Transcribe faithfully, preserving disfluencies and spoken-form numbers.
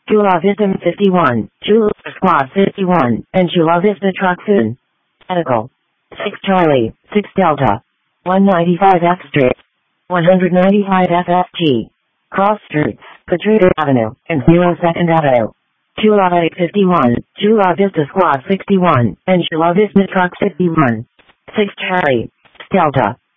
Chula Vista fifty-one, Chula Squad fifty-one, and Chula Vista Truck Soon. Medical. six Charlie, six Delta. one ninety-five F Street. one ninety-five F F G. Cross Streets, Patriot Avenue, and zero second Avenue. Chula eight fifty-one, Chula Vista Squad sixty-one, and Chula Vista Truck fifty-one. six Charlie, Delta.